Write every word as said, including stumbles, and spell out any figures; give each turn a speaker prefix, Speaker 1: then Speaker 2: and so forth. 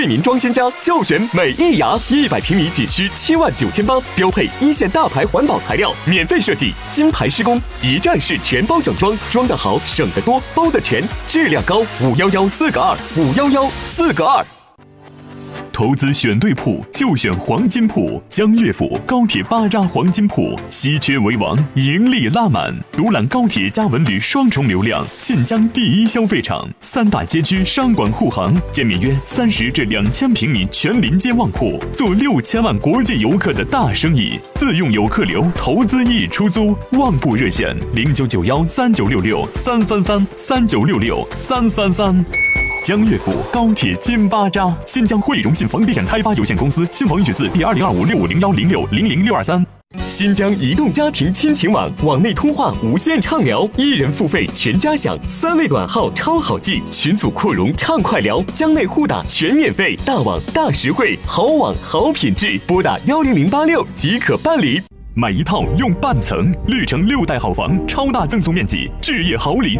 Speaker 1: 惠民装鲜家就选美益雅，一百平米仅需七万九千八，标配一线大牌环保材料，免费设计，金牌施工，一站式全包整装，装得好，省得多，包得全，质量高。五幺幺四个二，五幺幺四个二。
Speaker 2: 投资选对铺就选黄金铺，江悦府高铁巴扎黄金铺，稀缺为王，盈利拉满。独揽高铁加文旅双重流量，晋江第一消费场，三大街区商管护航，建面约三十至两千平米全临街旺铺，做六千万国际游客的大生意。自用有客流，投资易出租，旺铺热线零九九幺三九六六三三三三九六六三三三。江悦府高铁金巴扎，新疆汇荣信房地产开发有限公司，新房预取自第二零二五六五零幺零六零零六二三。
Speaker 1: 新疆移动家庭亲情网，网内通话无限畅聊，一人付费全家享，三位短号超好记，群组扩容畅快聊，疆内互打全免费，大网大实惠，好网好品质，拨打幺零零八六即可办理。买一套用半层，绿城六代好房，超大赠送面积，置业好礼。